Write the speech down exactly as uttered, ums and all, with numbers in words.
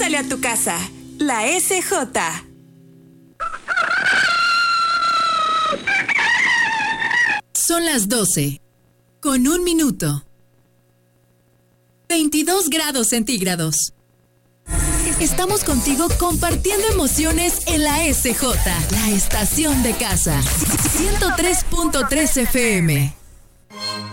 Pásale a tu casa. La S J. Son las doce, con un minuto. veintidós grados centígrados. Estamos contigo compartiendo emociones en la S J, la estación de casa. ciento tres punto tres F M.